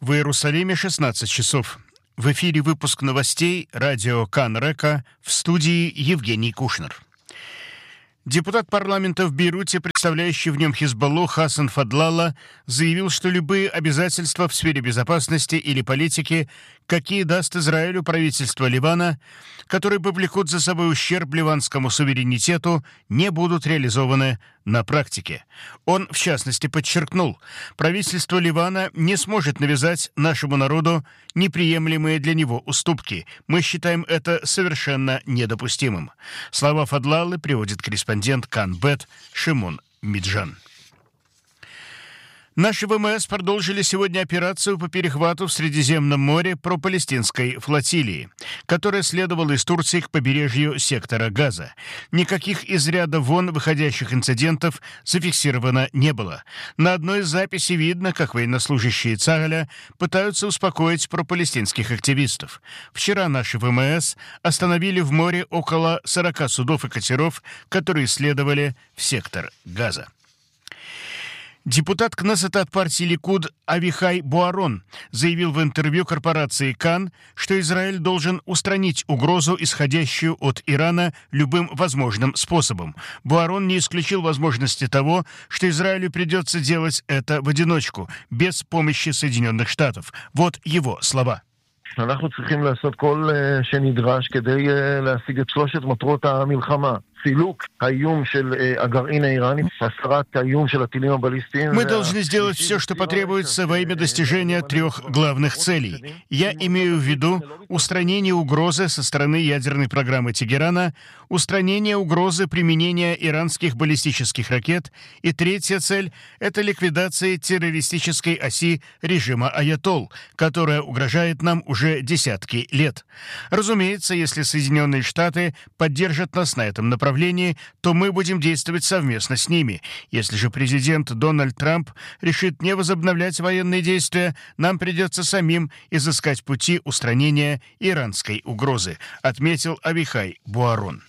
В Иерусалиме 16 часов. В эфире выпуск новостей радио Кан-Река, в студии Евгений Кушнер. Депутат парламента в Бейруте, представляющий в нем Хизбаллу Хасан Фадлалла, заявил, что любые обязательства в сфере безопасности или политики, какие даст Израилю правительство Ливана, которые повлекут за собой ущерб ливанскому суверенитету, не будут реализованы на практике. Он, в частности, подчеркнул, правительство Ливана не сможет навязать нашему народу неприемлемые для него уступки. Мы считаем это совершенно недопустимым. Слова Фадлаллы приводит корреспондент Кан-Бет Шимон Миджан. Наши ВМС продолжили сегодня операцию по перехвату в Средиземном море пропалестинской флотилии, которая следовала из Турции к побережью сектора Газа. Никаких из ряда вон выходящих инцидентов зафиксировано не было. На одной из записей видно, как военнослужащие Цагаля пытаются успокоить пропалестинских активистов. Вчера наши ВМС остановили в море около 40 судов и катеров, которые следовали в сектор Газа. Депутат Кнессета от партии Ликуд Авихай Буарон заявил в интервью корпорации Кан, что Израиль должен устранить угрозу, исходящую от Ирана, любым возможным способом. Буарон не исключил возможности того, что Израилю придется делать это в одиночку, без помощи Соединенных Штатов. Вот его слова. אנחנו צריכים לעשות כל שנדרש כדי להשיג את שלושת מטרות המלחמה. סילוק האיום של הגרעין האיראני, הסרת האיום של הטילים הבליסטיים. Мы должны сделать все, что потребуется во имя достижения 3 главных целей. Я имею в виду устранение угрозы со стороны ядерной программы Тегерана, устранение угрозы применения иранских баллистических ракет, и 3-я цель – это ликвидация террористической оси режима Аятолл, которая угрожает нам уже десятки лет. Разумеется, если Соединенные Штаты поддержат нас на этом направлении, то мы будем действовать совместно с ними. Если же президент Дональд Трамп решит не возобновлять военные действия, нам придется самим изыскать пути устранения иранской угрозы, отметил Авихай Буарон.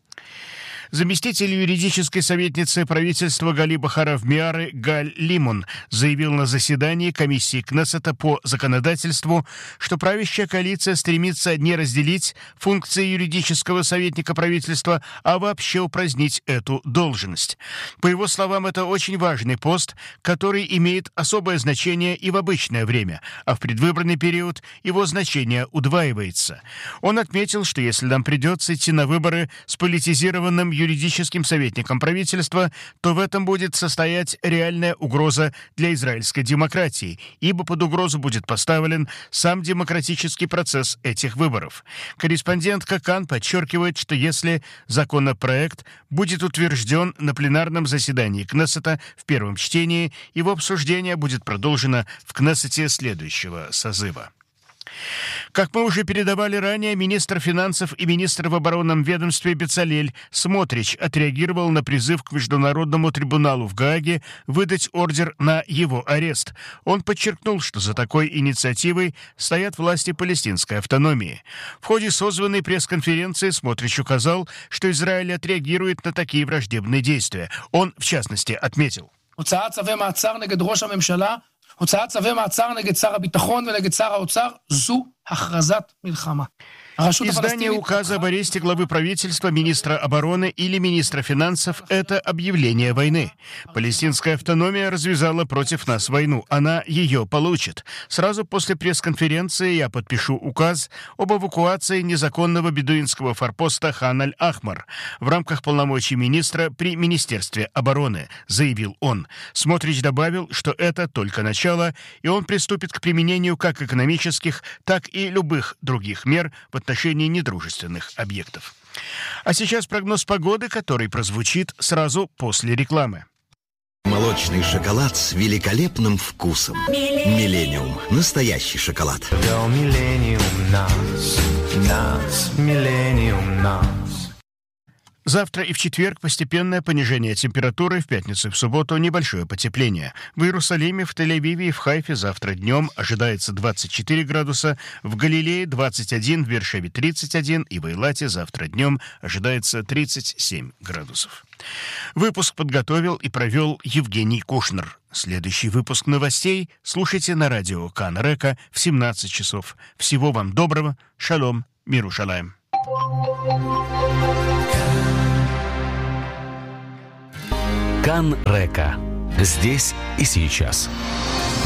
Заместитель юридической советницы правительства Гали Бахаров Миары Галь Лимон заявил на заседании комиссии Кнессета по законодательству, что правящая коалиция стремится не разделить функции юридического советника правительства, а вообще упразднить эту должность. По его словам, это очень важный пост, который имеет особое значение и в обычное время, а в предвыборный период его значение удваивается. Он отметил, что если нам придется идти на выборы с политизированным юридическим советником правительства, то в этом будет состоять реальная угроза для израильской демократии, ибо под угрозу будет поставлен сам демократический процесс этих выборов. Корреспондентка Кан подчеркивает, что если законопроект будет утвержден на пленарном заседании Кнессета в первом чтении, его обсуждение будет продолжено в Кнессете следующего созыва. Как мы уже передавали ранее, министр финансов и министр в оборонном ведомстве Бецалель Смотрич отреагировал на призыв к Международному трибуналу в Гааге выдать ордер на его арест. Он подчеркнул, что за такой инициативой стоят власти палестинской автономии. В ходе созванной пресс-конференции Смотрич указал, что Израиль отреагирует на такие враждебные действия. Он, в частности, отметил: הוצאת צווי מעצר נגד שר הביטחון ונגד שר האוצר זו הכרזת מלחמה. Издание указа об аресте главы правительства, министра обороны или министра финансов – это объявление войны. Палестинская автономия развязала против нас войну. Она ее получит. Сразу после пресс-конференции я подпишу указ об эвакуации незаконного бедуинского форпоста Хан-аль-Ахмар в рамках полномочий министра при Министерстве обороны, заявил он. Смотрич добавил, что это только начало, и он приступит к применению как экономических, так и любых других мер в отношении недружественных объектов. А сейчас прогноз погоды, который прозвучит сразу после рекламы. Молочный шоколад с великолепным вкусом. Миллениум. Настоящий шоколад. Завтра и в четверг постепенное понижение температуры, в пятницу и в субботу небольшое потепление. В Иерусалиме, в Тель-Авиве и в Хайфе завтра днем ожидается 24 градуса, в Галилее 21, в Бершеве 31 и в Эйлате завтра днем ожидается 37 градусов. Выпуск подготовил и провел Евгений Кушнер. Следующий выпуск новостей слушайте на радио Кан Река в 17 часов. Всего вам доброго. Шалом. Мирушалаем. Кан Река. Здесь и сейчас.